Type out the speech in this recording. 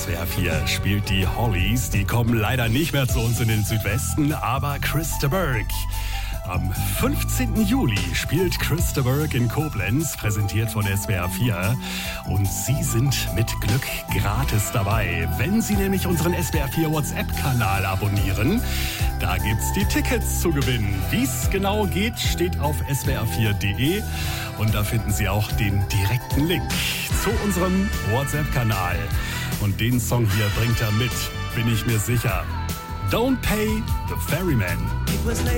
SWR 4 spielt die Hollies. Die kommen leider nicht mehr zu uns in den Südwesten, aber Chris de Burgh. Am 15. Juli spielt Chris de Burgh in Koblenz, präsentiert von SWR 4. Und Sie sind mit Glück gratis dabei, wenn Sie nämlich unseren SWR 4 WhatsApp-Kanal abonnieren. Da gibt's die Tickets zu gewinnen. Wie es genau geht, steht auf swr4.de. Und da finden Sie auch den direkten Link zu unserem WhatsApp-Kanal. Und den Song hier bringt er mit, bin ich mir sicher. Don't Pay the Ferryman.